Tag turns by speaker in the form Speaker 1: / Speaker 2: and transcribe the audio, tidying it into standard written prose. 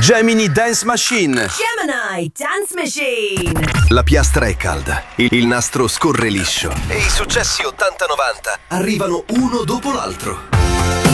Speaker 1: Gemini Dance Machine.
Speaker 2: Gemini Dance Machine.
Speaker 3: La piastra è calda, il nastro scorre liscio e i successi 80-90 arrivano uno dopo l'altro.